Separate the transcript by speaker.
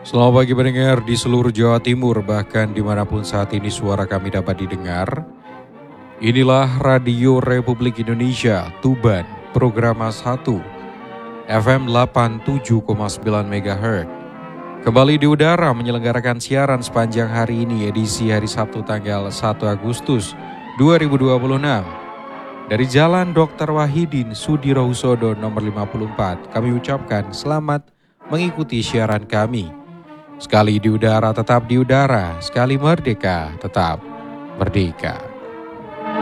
Speaker 1: Selamat pagi pendengar di seluruh Jawa Timur, bahkan dimanapun saat ini suara kami dapat didengar. Inilah Radio Republik Indonesia, Tuban, Programa 1, FM 87,9 MHz. Kembali di udara menyelenggarakan siaran sepanjang hari ini, edisi hari Sabtu tanggal 1 Agustus 2026. Dari Jalan Dr. Wahidin Sudirohusodo nomor 54, kami ucapkan selamat mengikuti siaran kami. Sekali di udara tetap di udara, sekali merdeka tetap merdeka.